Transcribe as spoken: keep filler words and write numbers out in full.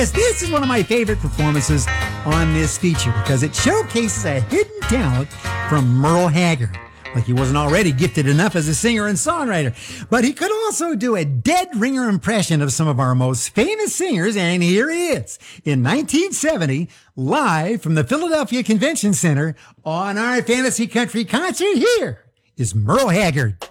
yes, this is one of my favorite performances on this feature because it showcases a hidden talent from Merle Haggard. Like he wasn't already gifted enough as a singer and songwriter. But he could also do a dead ringer impression of some of our most famous singers, and here he is in nineteen seventy, live from the Philadelphia Convention Center on our Fantasy Country concert. Here is Merle Haggard.